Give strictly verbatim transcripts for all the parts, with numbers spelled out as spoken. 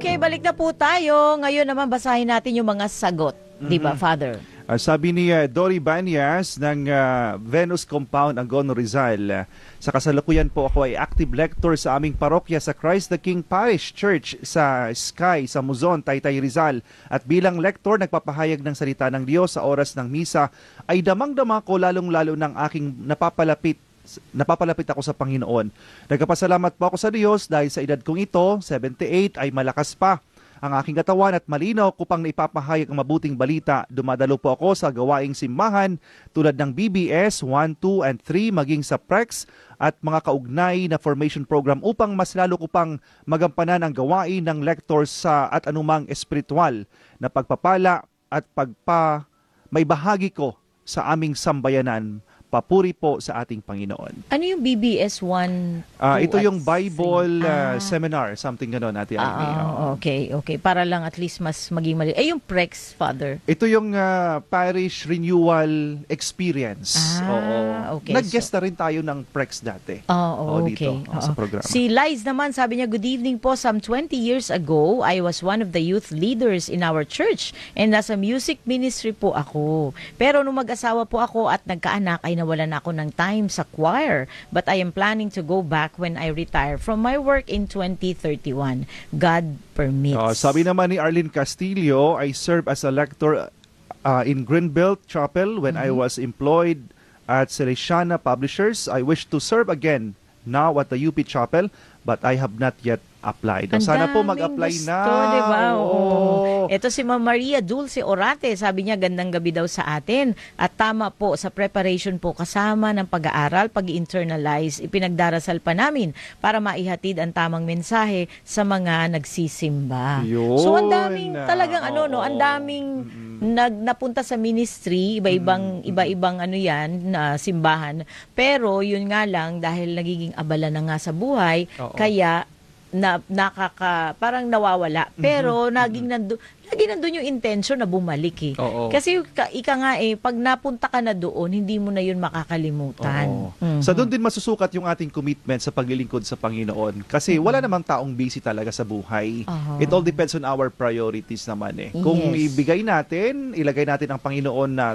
Okay, balik na po tayo. Ngayon naman basahin natin yung mga sagot. Mm-hmm. Di ba, Father? Uh, sabi ni uh, Dory Banyas ng uh, Venus Compound, Angono, Rizal, uh, sa kasalukuyan po ako ay active lector sa aming parokya sa Christ the King Parish Church sa Sky, sa Muzon, Taytay, Rizal. At bilang lector, nagpapahayag ng salita ng Diyos sa oras ng misa ay damang-dama ko lalong-lalo ng aking napapalapit napapalapit ako sa Panginoon. Nagpapasalamat po ako sa Diyos dahil sa edad kong ito, seventy-eight, ay malakas pa ang aking katawan at malinaw ko pang naipapahayag ang mabuting balita. Dumadalo po ako sa gawaing simbahan tulad ng B B S one, two, and three, maging sa P R E X at mga kaugnay na formation program upang mas lalo ko pang magampanan ang gawain ng lector sa at anumang espiritual na pagpapala at pagpa may bahagi ko sa aming sambayanan. Papuri po sa ating Panginoon. Ano yung B B S one, uh, two, Ito yung Bible uh, ah. seminar, something gano'n, Ate Amy. Ah, okay, okay. Para lang at least mas maging mali. Eh, yung P R E X, Father? Ito yung uh, Parish Renewal Experience. Ah, Oo. okay. Nag-guest so, na rin tayo ng P R E X dati. Oh, okay. Dito, oh, sa programa. Si Liz naman, sabi niya, good evening po. Some twenty years ago, I was one of the youth leaders in our church and nasa music ministry po ako. Pero nung mag-asawa po ako at nagkaanak, ay nawalan ako ng time sa choir. But I am planning to go back when I retire from my work in twenty thirty-one. God permits. Uh, sabi naman ni Arlene Castillo, I serve as a lector uh, in Greenbelt Chapel when mm-hmm. I was employed at Salesiana Publishers. I wish to serve again now at the U P Chapel, but I have not yet applied. Ang Sana po daming mag-apply gusto, na. Diba? Oo. Oo. Ito si Ma'am Maria Dulce Orate, sabi niya gandang gabi daw sa atin. At tama po, sa preparation po kasama ng pag-aaral, pag-internalize, ipinagdarasal pa namin para maihatid ang tamang mensahe sa mga nagsisimba. Yun. So ang daming talagang Oo. ano no, ang daming mm-hmm. nag napunta sa ministry, iba-ibang mm-hmm. iba-ibang ano 'yan na simbahan. Pero yun nga lang dahil nagiging abala na nga sa buhay, Oo. kaya na nakaka parang nawawala pero mm-hmm. naging nandoon lagi nandoon yung intention na bumalik eh. Oo. Kasi ika, ika nga eh pag napunta ka na doon hindi mo na yun makakalimutan. Mm-hmm. Sa doon din masusukat yung ating commitment sa paglilingkod sa Panginoon kasi mm-hmm. wala namang taong busy talaga sa buhay. Uh-huh. It all depends on our priorities naman eh. Kung yes. ibigay natin, ilagay natin ang Panginoon na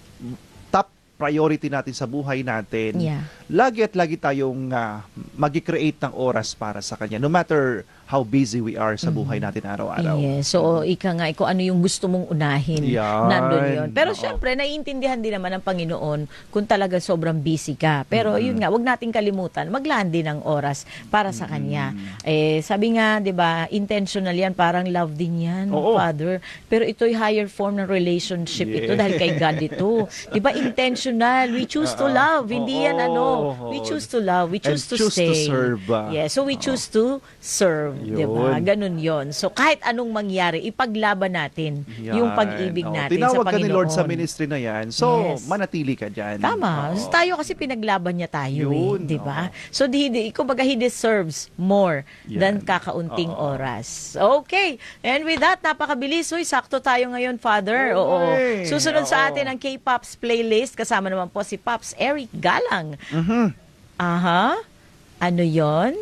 top priority natin sa buhay natin, yeah. lagi at lagi tayong uh, mag-create ng oras para sa Kanya. No matter how busy we are sa buhay natin araw-araw. Yes. So, ika nga, kung ano yung gusto mong unahin, yan. nandun yun. Pero Oo. syempre, naiintindihan din naman ng Panginoon kung talaga sobrang busy ka. Pero mm-hmm. yun nga, wag nating kalimutan, maglaan din ng oras para sa Kanya. Mm-hmm. Eh, sabi nga, di ba, intentional yan, parang love din yan, Oo. Father. Pero ito'y higher form ng relationship yeah. ito dahil kay God ito. Di ba, intentional. We choose to love. Hindi yan ano. We choose to love. We choose And to choose stay. to serve. Uh, yeah, so we choose to serve. Diba? Ganun yon. So kahit anong mangyari, ipaglaban natin yan. Yung pag-ibig oh, natin tinawag sa Panginoon. ka ni Lord sa ministry na yan. So, yes. manatili ka dyan. Tama. Oh. So, tayo kasi pinaglaban niya tayo yun, eh. Diba? Oh. So, di, di, kumbaga, he deserves more yan. than kakaunting oh. oras. Okay. And with that, napakabilis. Uy, sakto tayo ngayon, Father. Oh, Oo. hey. Susunod oh. sa atin ang K-Pops playlist. Kasama naman po si Pops Eric Galang. Mm-hmm. Aha. Ano yon?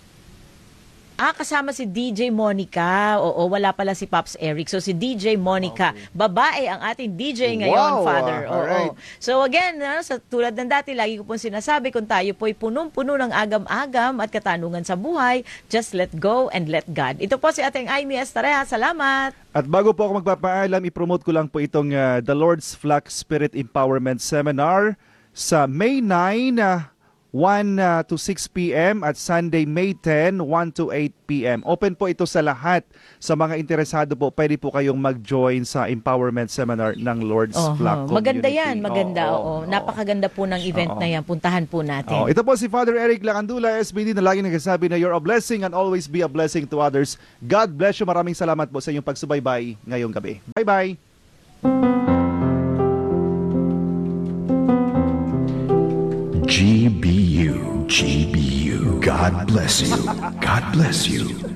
Ah, kasama si D J Monica. Oo, wala pala si Pops Eric. So, si D J Monica. Okay. Babae ang ating D J ngayon, wow, Father. Oo. Alright. So, again, uh, sa tulad ng dati, lagi ko pong sinasabi, kung tayo po'y punong-puno ng agam-agam at katanungan sa buhay, just let go and let God. Ito po si ating Amy Estareha. Salamat! At bago po ako magpapaalam, ipromote ko lang po itong uh, The Lord's Flock Spirit Empowerment Seminar sa May ninth, uh, one to six p.m. at Sunday, May tenth, one to eight p.m. Open po ito sa lahat. Sa mga interesado po, pwede po kayong mag-join sa Empowerment Seminar ng Lord's uh-huh. Flock Community. Maganda yan, maganda. Oh, oh, oh. Napakaganda po ng event oh, na yan. Puntahan po natin. Oh, ito po si Father Eric Lacandula, S B D, na lagi nagsasabi na you're a blessing and always be a blessing to others. God bless you. Maraming salamat po sa inyong pagsubaybay ngayong gabi. Bye-bye! G B U, G B U. God bless you. God bless you.